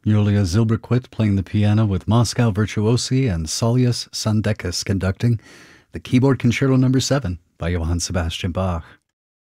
Julia Zilberquist playing the piano with Moscow Virtuosi and Saulius Sandekas conducting the Keyboard Concerto No. 7 by Johann Sebastian Bach.